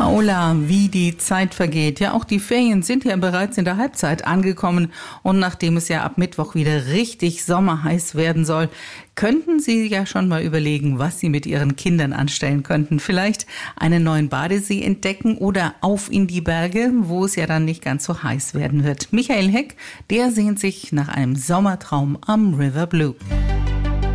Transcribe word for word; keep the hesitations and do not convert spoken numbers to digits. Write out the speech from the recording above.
Paula, wie die Zeit vergeht. Ja, auch die Ferien sind ja bereits in der Halbzeit angekommen. Und nachdem es ja ab Mittwoch wieder richtig sommerheiß werden soll, könnten Sie ja schon mal überlegen, was Sie mit Ihren Kindern anstellen könnten. Vielleicht einen neuen Badesee entdecken oder auf in die Berge, wo es ja dann nicht ganz so heiß werden wird. Michael Heck, der sehnt sich nach einem Sommertraum am River Blue.